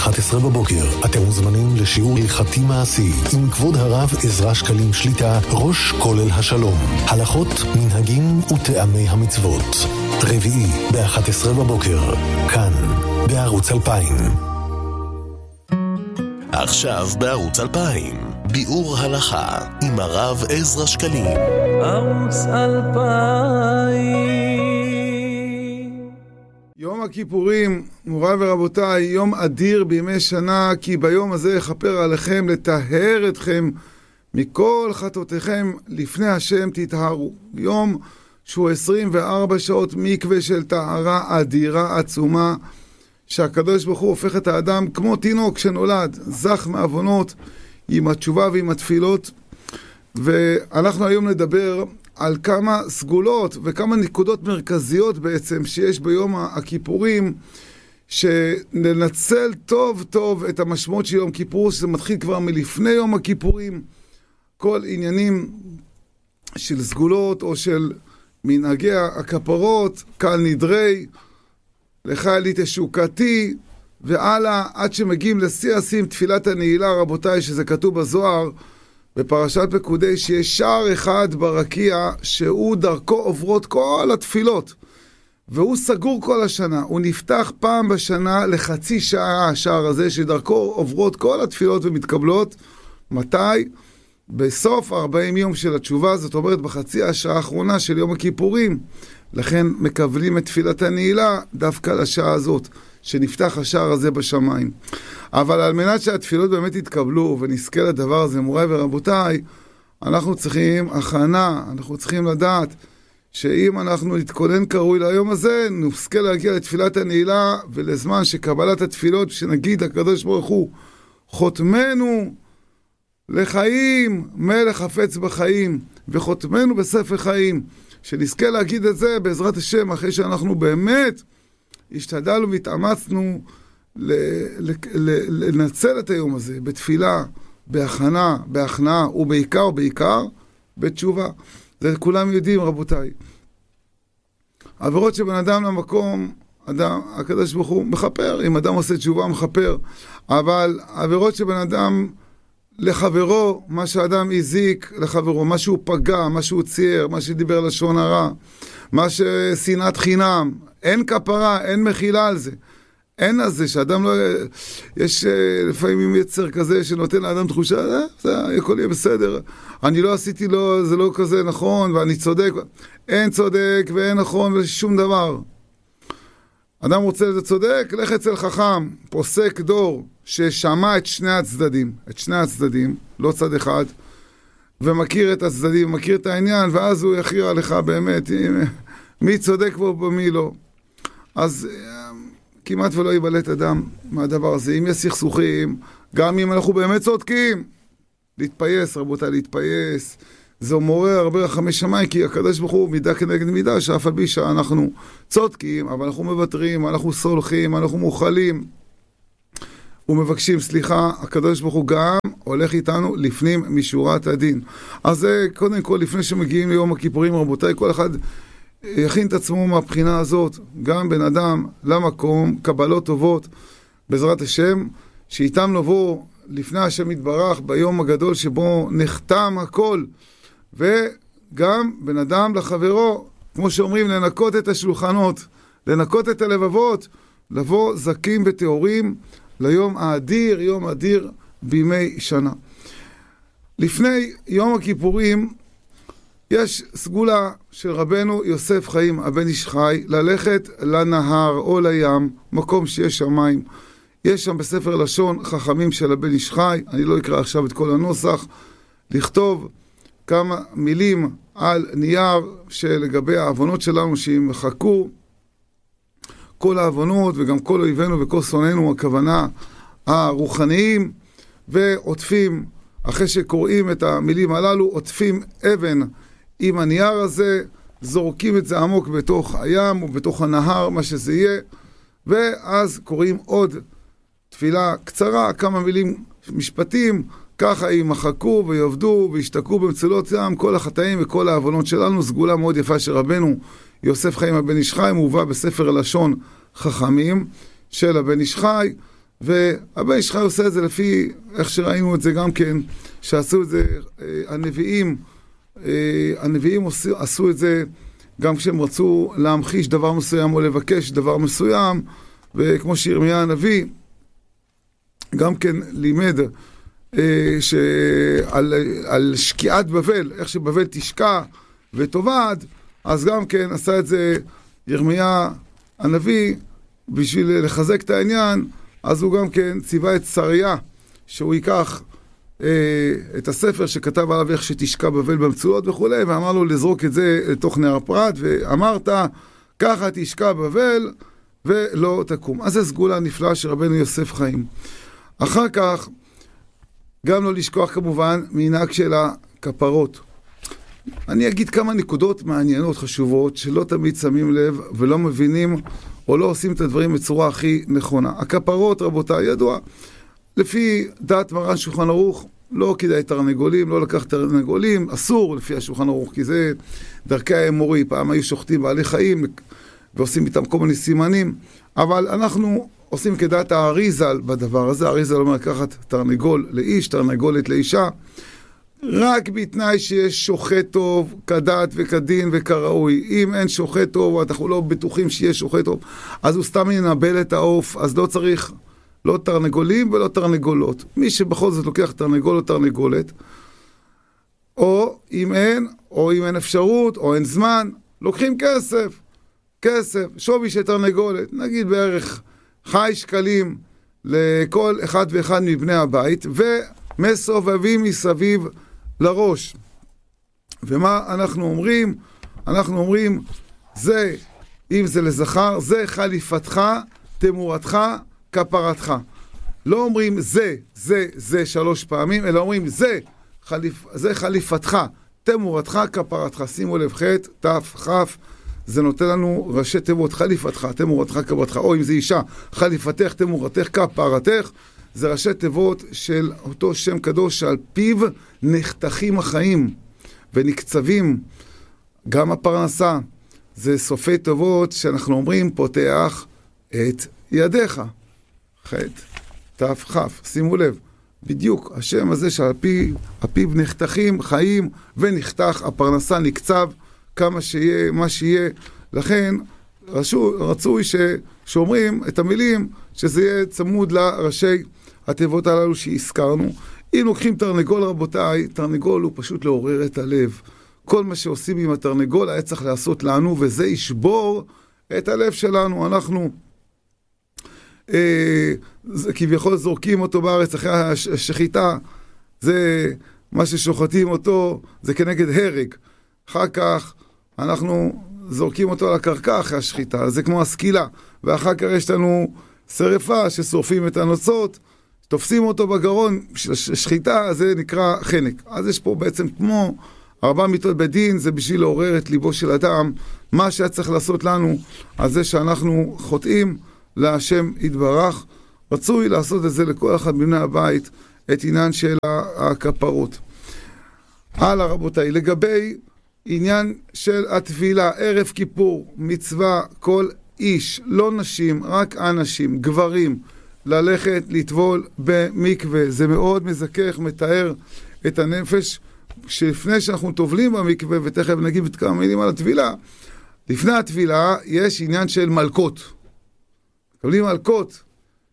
ב-11 בבוקר אתם מוזמנים לשיעור הלכתי מעשי עם כבוד הרב עזרא שקלים שליטה, ראש כולל השלום, הלכות, מנהגים וטעמי המצוות. רביעי ב-11 בבוקר, כאן בערוץ 2000. עכשיו בערוץ 2000, ביאור הלכה עם הרב עזרא שקלים. ערוץ 2000. יום הכיפורים, מוריי ורבותיי, יום אדיר בימי שנה, כי ביום הזה יכפר עליכם לטהר אתכם מכל חטאותיכם, לפני השם תטהרו. יום שהוא 24 שעות מקווה של טהרה אדירה עצומה, שהקדוש ברוך הוא הופך את האדם כמו תינוק שנולד, זך מעוונות, עם התשובה ועם התפילות. ואנחנו היום נדבר על כמה סגולות וכמה נקודות מרכזיות בעצם שיש ביום הכיפורים, שננצל טוב טוב את המשמעות של יום כיפור, שזה מתחיל כבר מלפני יום הכיפורים, כל עניינים של סגולות או של מנהגי הכפרות, קל נדרי, לך אלי תשוקתי, ועלה עד שמגיעים לשיא השיאים תפילת הנעילה, רבותיי, שזה כתוב בזוהר, בפרשת פקודי, שיש שער אחד ברקיע, שהוא דרכו עוברות כל התפילות, והוא סגור כל השנה, הוא נפתח פעם בשנה לחצי שעה, השער הזה, שדרכו עוברות כל התפילות ומתקבלות. מתי? בסוף 40 יום של התשובה, זאת אומרת בחצי השעה האחרונה של יום הכיפורים. לכן מקבלים את תפילת הנעילה דווקא לשעה הזאת, שנפתח השער הזה בשמיים. אבל על מנת שהתפילות באמת יתקבלו ונזכה לדבר הזה, מוריי ורבותיי, אנחנו צריכים הכנה, אנחנו צריכים לדעת שאם אנחנו נתכונן קרוי ליום הזה, נזכה להגיע לתפילת הנעילה ולזמן שקבלת התפילות, שנגיד הקדוש ברוך הוא, חותמנו לחיים, מלך חפץ בחיים, וחותמנו בספר חיים, שנזכה להגיד את זה בעזרת השם, אחרי שאנחנו באמת השתדלנו והתאמצנו לנצל את היום הזה בתפילה, בהכנעה ובעיקר בתשובה. זה כולם יודעים, רבותיי. עבירות שבן אדם למקום, הקדוש ברוך הוא מחפר, אם אדם עושה תשובה מחפר, אבל עבירות שבן אדם לחברו, מה שאדם הזיק לחברו, מה שהוא פגע, מה שהוא צייר, מה שדיבר לשון הרע, מה ששנאת חינם, אין כפרה, אין מחילה על זה. אין על זה שאדם לא... יש לפעמים יצר כזה שנותן לאדם תחושה, זה הכל יהיה בסדר, אני לא עשיתי לו, זה לא כזה נכון, ואני צודק. אין צודק ואין נכון ושום דבר. אדם רוצה לזה צודק, לך אצל חכם, פוסק דור, ששמע את שני הצדדים, לא צד אחד, ומכיר את הצדדים, מכיר את העניין, ואז הוא יכריע לך באמת מי צודק ומי לא. אז כמעט ולא ייבלט אדם מהדבר הזה. אם יש סכסוכים, גם אם אנחנו באמת צודקים, להתפייס, רבותיי, להתפייס. זה מעורר הרבה רחמי שמיים, כי הקדוש ברוך הוא מידה כנגד מידה, שאף על פי שאנחנו צודקים, אבל אנחנו מוותרים, אנחנו סולחים, אנחנו מוכלים, ומבקשים סליחה, הקדוש ברוך הוא גם הולך איתנו לפנים משורת הדין. אז זה קודם כל, לפני שמגיעים ליום הכיפורים, רבותיי, כל אחד יכין את עצמו מהבחינה הזאת, גם בן אדם למקום, קבלות טובות, בעזרת השם, שאיתם נבוא לפני השם יתברך, ביום הגדול שבו נחתם הכל, וגם בן אדם לחברו, כמו שאומרים, לנקות את השולחנות, לנקות את הלבבות, לבוא זקים וטהורים ליום האדיר, יום אדיר בימי שנה. לפני יום הכיפורים, יש סגולה של רבנו יוסף חיים, הבן איש חי, ללכת לנהר או לים, מקום שיש שמים. יש שם בספר לשון חכמים של הבן איש חי, אני לא אקרא עכשיו את כל הנוסח, לכתוב כמה מילים על נייר שלגבי העוונות שלנו שימחקו כל העוונות וגם כל אויבינו וכל שונאינו, הכוונה הרוחניים, ועוטפים, אחרי שקוראים את המילים הללו, עוטפים אבן עם הנייר הזה, זורקים את זה עמוק בתוך הים או בתוך הנהר, מה שזה יהיה, ואז קוראים עוד תפילה קצרה, כמה מילים, משפטים, ככה יימחקו ויעבדו וישתקעו במצולות ים כל החטאים וכל העוונות שלנו. סגולה מאוד יפה שרבנו יוסף חיים הבן איש חי, מובא בספר לשון חכמים של הבן איש חי, והבן איש חי עושה את זה לפי איך שראינו את זה גם כן, שעשו את זה הנביאים עשו את זה גם כשהם רצו להמחיש דבר מסוים או לבקש דבר מסוים, וכמו שירמיה הנביא גם כן לימד על שקיעת בבל, איך שבבל תשקע ותובד, אז גם כן עשה את זה ירמיה הנביא בשביל לחזק את העניין. אז הוא גם כן ציווה את שריה שהוא ייקח את הספר שכתב עליו איך שתשקע בבל במצולות וכו', ואמר לו לזרוק את זה לתוך נהר פרת, ואמרת ככה תשקע בבל ולא תקום. אז זה סגולה נפלאה שרבנו יוסף חיים. אחר כך גם לא לשכוח כמובן מנהג של הכפרות. אני אגיד כמה נקודות מעניינות חשובות שלא תמיד שמים לב ולא מבינים או לא עושים את הדברים בצורה הכי נכונה. הכפרות, רבותיי, ידוע, לפי דעת מרן שולחן ערוך, לא כדאי תרנגולים, לא לקח תרנגולים, אסור לפי השולחן ערוך, כי זה דרכי האמורי. פעם היו שוחטים בעלי חיים ועושים איתם כל מיני סימנים, אבל אנחנו עושים כדעת האריזל בדבר הזה. האריזל אומר לקחת תרנגול לאיש, תרנגולת לאישה, רק בתנאי שיש שוחט טוב, כדת וכדין וכראוי. אם אין שוחט טוב, אנחנו לא בטוחים שיש שוחט טוב, אז הוא סתם ינבל את העוף, אז לא צריך לא תרנגולים ולא תרנגולות. מי שבכל זאת לוקח תרנגול או תרנגולת, או אם אין אפשרות, או אין זמן, לוקחים כסף, שווי של תרנגולת, נגיד בערך חי שקלים לכל אחד ואחד מבני הבית, ומסובבים מסביב לראש. ומה אנחנו אומרים? אנחנו אומרים, זה, אם זה לזכר, זה חליפתך, תמורתך, כפרתך. לא אומרים זה 3 פעמים, אלא אומרים זה חליפתך, תמורתך, כפרתך. שימו לב, ח' ת' כ', זה נותן לנו ראשי תיבות, חליפתך, תמורתך, כפרתך. או אם זה אישה, חליפתך, תמורתך, כפרתך. זה ראשי תיבות של אותו שם קדוש שעל פיו נחתכים החיים ונקצבים גם הפרנסה. זה סופי תיבות שאנחנו אומרים פותח את ידיך. ח' ת' כ', שימו לב, בדיוק השם הזה שעל פיו נחתכים חיים ונחתך הפרנסה, נקצב כמה שיהיה, מה שיהיה. לכן רצוי שאומרים את המילים שזה יהיה צמוד לראשי התיבות הללו שהזכרנו. אם לוקחים תרנגול, רבותיי, תרנגול הוא פשוט לעורר את הלב. כל מה שעושים עם התרנגול היה צריך לעשות לנו, וזה ישבור את הלב שלנו. אנחנו כביכול זורקים אותו בארץ אחרי השחיטה, זה מה ששוחטים אותו, זה כנגד הרג. אחר כך אנחנו זורקים אותו על הקרקע אחרי השחיטה, זה כמו הסקילה. ואחר כך יש לנו שריפה ששורפים את הנוצות, תופסים אותו בגרון של השחיטה, זה נקרא חנק. אז יש פה בעצם כמו 4 מיתות בדין, זה בשביל לעורר את ליבו של אדם. מה שהיה צריך לעשות לנו, על זה שאנחנו חוטאים להשם יתברך, רצוי לעשות את זה לכל אחד מבני הבית, את עניין של הכפרות. הלאה רבותיי, לגבי עניין של התפילה, ערב כיפור, מצווה כל איש, לא נשים, רק אנשים, גברים, ללכת לטבול במקווה. זה מאוד מזכך, מתאר את הנפש, שלפני שאנחנו טובלים במקווה, ותכף נגיד את כמה מילים על התבילה, לפני התבילה יש עניין של מלכות. מקבלים מלכות,